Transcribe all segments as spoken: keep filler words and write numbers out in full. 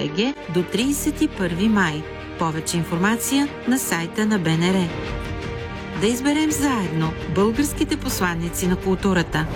бг до тридесет и първи май. Повече информация на сайта на БНР. Да изберем заедно българските посланици на културата.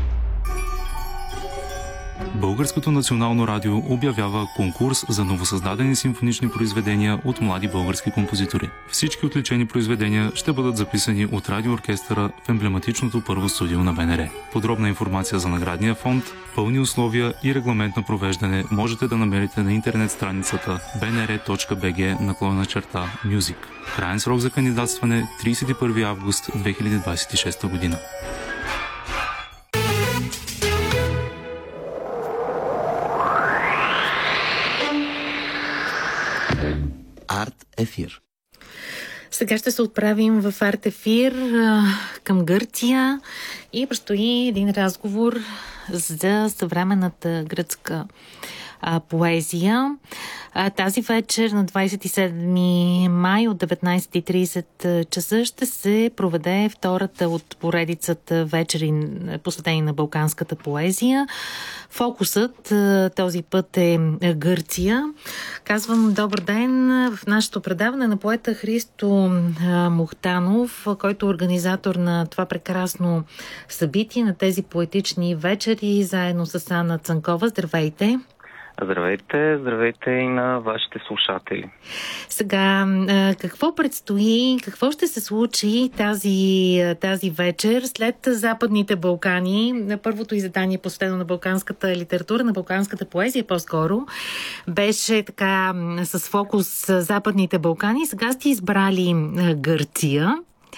Българското национално радио обявява конкурс за новосъздадени симфонични произведения от млади български композитори. Всички отличени произведения ще бъдат записани от радиооркестъра в емблематичното първо студио на БНР. Подробна информация за наградния фонд, пълни условия и регламент на провеждане можете да намерите на интернет страницата bnr.bg наклонена черта Music. Краен срок за кандидатстване тридесет и първи август две хиляди двадесет и шеста година. Арт Ефир. Сега ще се отправим в Арт Ефир към Гърция и предстои един разговор за съвременната гръцка а, поезия. А, тази вечер на двадесет и седми май от деветнадесет и тридесет часа ще се проведе втората от поредицата вечери, посветени на балканската поезия. Фокусът този път е Гърция. Казвам добър ден в нашето предаване на поета Христо Мухтанов, който е организатор на това прекрасно събитие, на тези поетични вечери, заедно с Ана Цанкова. Здравейте! Здравейте, здравейте и на вашите слушатели. Сега, какво предстои, какво ще се случи тази, тази вечер след Западните Балкани? Първото издание, посветено на балканската литература, на балканската поезия по-скоро, беше така с фокус Западните Балкани. Сега сте избрали Гърция.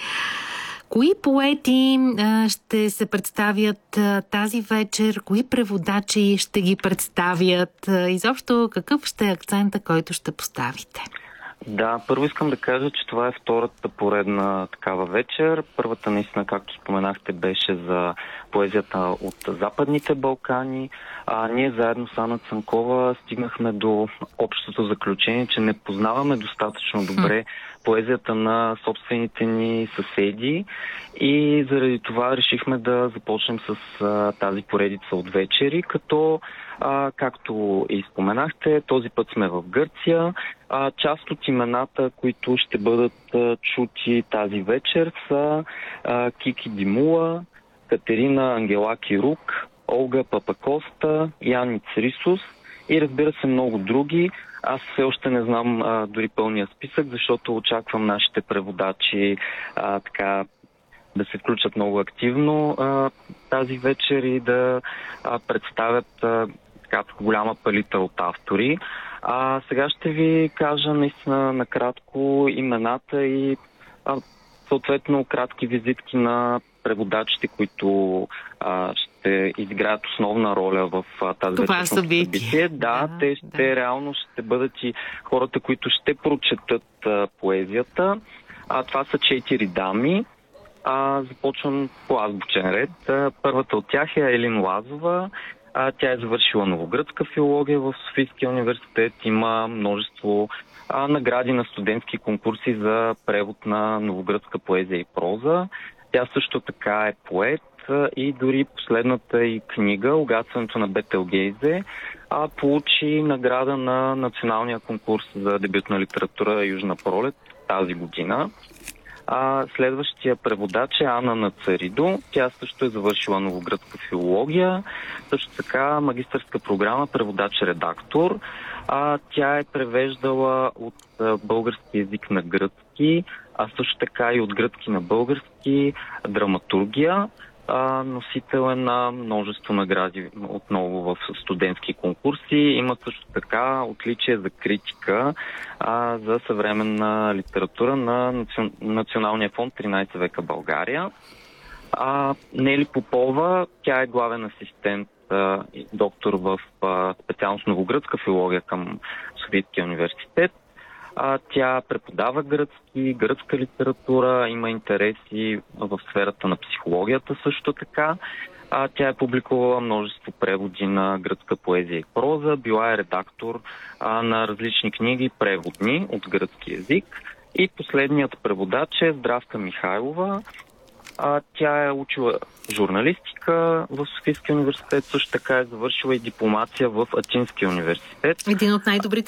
Кои поети а, ще се представят а, тази вечер? Кои преводачи ще ги представят? А, изобщо какъв ще е акцента, който ще поставите? Да, първо искам да кажа, че това е втората поредна такава вечер. Първата наистина, както споменахте, беше за поезията от Западните Балкани. А ние заедно с Ана Цанкова стигнахме до общото заключение, че не познаваме достатъчно добре поезията на собствените ни съседи и заради това решихме да започнем с а, тази поредица от вечери, като а, както и споменахте, този път сме в Гърция. А, част от имената, които ще бъдат а, чути тази вечер, са а, Кики Димула, Катерина Ангелаки Рук, Олга Папакоста, Янис Рисус и разбира се много други. Аз все още не знам а, дори пълния списък, защото очаквам нашите преводачи а, така да се включат много активно а, тази вечер и да а, представят а, така голяма палитра от автори. А сега ще ви кажа наистина накратко имената и а, съответно кратки визитки на преводачите, които а, ще изиграят основна роля в а, тази това събитие. събитие. Да, да, те ще да. реално ще бъдат и хората, които ще прочетат а, поезията. А, това са четири дами. А, започвам по азбучен ред. А, първата от тях е Елин Лазова. А, тя е завършила новогръцка филология в Софийския университет. Има множество а, награди на студентски конкурси за превод на новогръцка поезия и проза. Тя също така е поет и дори последната й книга "Угасването на Бетелгейзе" а, получи награда на националния конкурс за дебютна литература "Южна пролет" тази година. А следващия преводач е Ана Нацаридо. Тя също е завършила новогръцка филология, също така магистърска програма преводач-редактор. А, тя е превеждала от а, български език на гръцки, а също така и от гръцки на български драматургия. А, носител е на множество награди отново в студентски конкурси. Има също така отличие за критика а, за съвременна литература на наци... Националния фонд тринадесет века България. А, Нели Попова, тя е главен асистент, а, доктор в а, специалност новогръцка филология към Софийския университет. А, тя преподава гръцки, гръцка литература, има интереси в сферата на психологията също така. А, тя е публикувала множество преводи на гръцка поезия и проза, била е редактор а, на различни книги, преводни от гръцки език. И последният преводач е Здравка Михайлова. А, тя е учила журналистика в Софийския университет, също така е завършила и дипломация в Атинския университет. Един от най-добрите